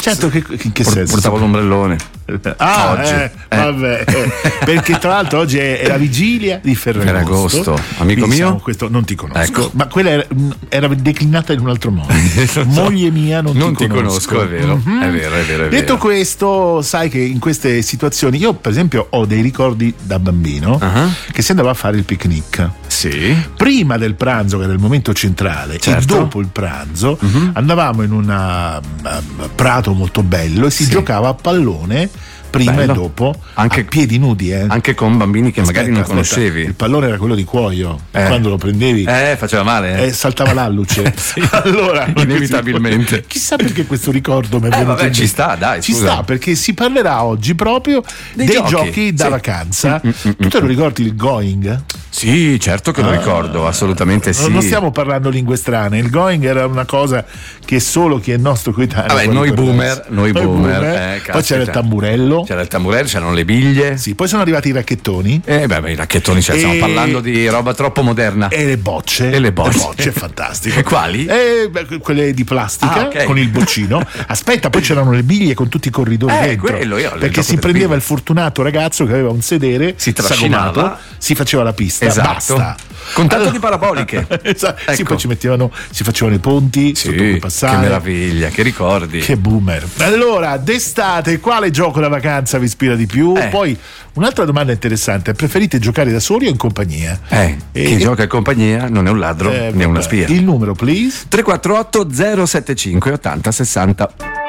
Certo, che senso? Portavo l'ombrellone. Oggi. Vabbè, perché tra l'altro oggi è la vigilia di Ferragosto. Amico mio? Questo non ti conosco, ecco. Ma quella era declinata in un altro modo. Moglie mia, non ti conosco. È vero, è vero. Detto questo, sai che in queste situazioni io per esempio ho dei ricordi da bambino che si andava a fare il picnic. Sì. Prima del pranzo, che era il momento centrale, e dopo il pranzo andavamo in un prato molto bello e si giocava a pallone prima e dopo, anche a piedi nudi, anche con bambini che magari non conoscevi. Il pallone era quello di cuoio, quando lo prendevi faceva male, saltava l'alluce. Sì. Allora, inevitabilmente. Chissà perché questo ricordo mi è venuto in ci sta, dai, ci sta, perché si parlerà oggi proprio dei giochi da vacanza. Tu te lo ricordi il going? Sì, certo che lo ricordo, assolutamente sì. Non stiamo parlando lingue strane, il going era una cosa che solo chi è nostro coetaneo. Vabbè, noi boomer. Poi c'era il tamburello. C'erano le biglie. Sì, poi sono arrivati i racchettoni. I racchettoni, stiamo parlando di roba troppo moderna. E le bocce. Le bocce, fantastico. Quali? Quelle di plastica, con il boccino. Aspetta, poi c'erano le biglie con tutti i corridoi dentro. Perché si prendeva il fortunato ragazzo che aveva un sedere, si trascinava, si faceva la pista. Basta. Con tanto di paraboliche. Esatto. Sì, poi si facevano i ponti sotto cui passare. Che meraviglia, che ricordi. Che boomer. Allora, d'estate, quale gioco da vacanza vi ispira di più? Poi un'altra domanda interessante: preferite giocare da soli o in compagnia? Chi gioca in compagnia non è un ladro né una spia. Il numero, please. 348 075 80 60.